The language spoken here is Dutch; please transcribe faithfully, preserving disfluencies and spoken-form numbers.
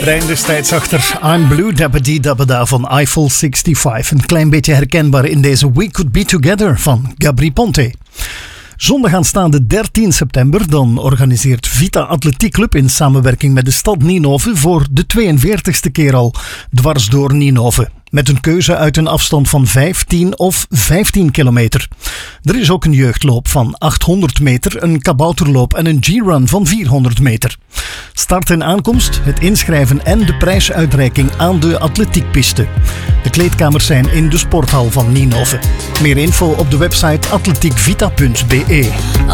brein destijds achter I'm Blue Dabba-dee Dabba-da van Eiffel vijfenzestig. Een klein beetje herkenbaar in deze We Could Be Together van Gabry Ponte. Zondag aanstaande dertien september dan organiseert Vita Atletiek Club in samenwerking met de stad Ninove voor de tweeënveertigste keer al dwars door Ninove. Met een keuze uit een afstand van vijf, tien of vijftien kilometer. Er is ook een jeugdloop van achthonderd meter, een kabouterloop en een G-run van vierhonderd meter. Start en aankomst, het inschrijven en de prijsuitreiking aan de atletiekpiste. De kleedkamers zijn in de sporthal van Ninove. Meer info op de website atletiekvita punt be.